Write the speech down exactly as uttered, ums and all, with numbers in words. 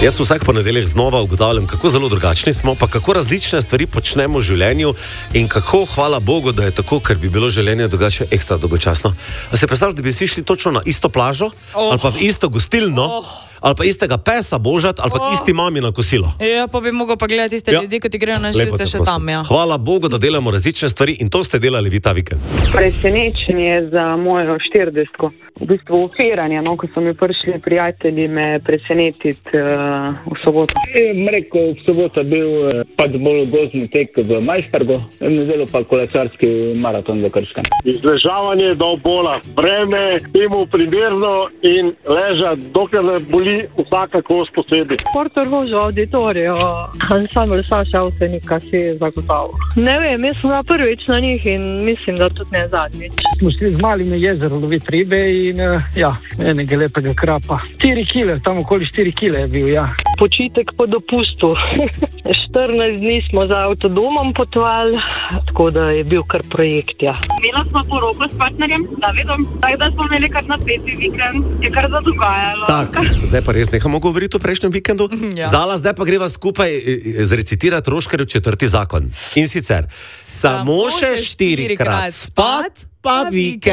Jaz vsak ponedeljek znova ugotavljam, kako zelo drugačni smo, pa kako različne stvari počnemo v življenju in kako, hvala Bogu, da je tako, ker bi bilo življenje drugače ekstra dolgočasno. A se predstavljaš, da bi si šli točno na isto plažo, oh. ali pa v isto gostilno, oh. ali pa istega pesa božat, ali pa oh. isti mami na kosilo. Ja, pa bi mogel pa gledati iste ja. ljudi, ki ti grejo na živce še tam. Ja. Hvala Bogu, da delamo različne stvari in to ste delali vi ta vikend. Presenečenje za mojo štiridesetko. V bistvu ufiranje, no, ko so mi prišli prijatelji me presenetiti uh, v soboto. Rekel, v soboto bil uh, pač bolj gozdni tek v Majstargu, nedeljo pa kolesarski maraton za Krškem. Izležavanje do bola, vreme temu primerno in leža, dokler ne boli vsaka kos posebej. Portorož v auditoriju, ansambl Saša Avsenika si zagotovil. Ne vem, jaz sem na prvič na njih in mislim, da tudi ne zadnjič. Smo šli z malimi jezero loviti ribe in ja, enega lepega krapa. štiri kile, tam okoli štiri kile je bil, ja. Počitek po dopustu. štirinajst dni smo za avtodomom potovali, tako da je bil kar projekt, ja. Imela smo poroko s partnerjem, Davidom, tako da smo imeli kar na peti vikend, je kar zadogajalo. Tak, zdaj pa res nehamo govoriti o prejšnjem vikendu. Ja. Zala, zdaj pa greva skupaj zrecitirati Roškarjev četrti zakon. In sicer, samo še štirikrat spat, pa vikend.